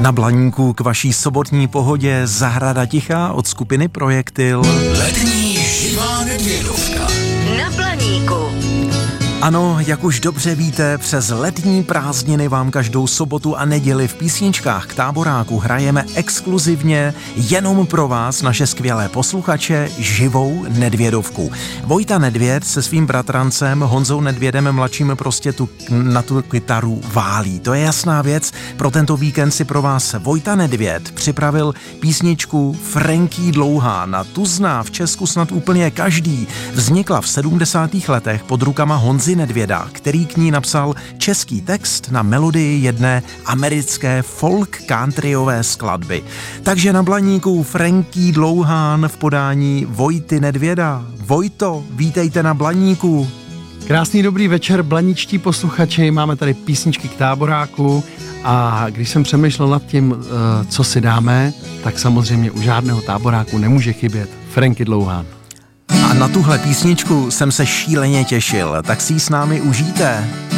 Na Blaníku k vaší sobotní pohodě Zahrada ticha od skupiny Projektil. Letní živá nedvědovka. Na Blaníku. Ano, jak už dobře víte, přes letní prázdniny vám každou sobotu a neděli v písničkách k táboráku hrajeme exkluzivně jenom pro vás, naše skvělé posluchače, živou nedvědovku. Vojta Nedvěd se svým bratrancem Honzou Nedvědem mladším prostě na tu kytaru válí. To je jasná věc. Pro tento víkend si pro vás Vojta Nedvěd připravil písničku Franky Dlouhána. Tu zná v Česku snad úplně každý. Vznikla v 70. letech pod rukama Honzy Nedvěda, který k ní napsal český text na melodii jedné americké folk countryové skladby. Takže na Blaníku Franky Dlouhán v podání Vojty Nedvěda. Vojto, vítejte na Blaníku. Krásný dobrý večer, blaničtí posluchači, máme tady písničky k táboráku a když jsem přemýšlel nad tím, co si dáme, tak samozřejmě u žádného táboráku nemůže chybět Franky Dlouhán. A na tuhle písničku jsem se šíleně těšil, tak si ji s námi užijte.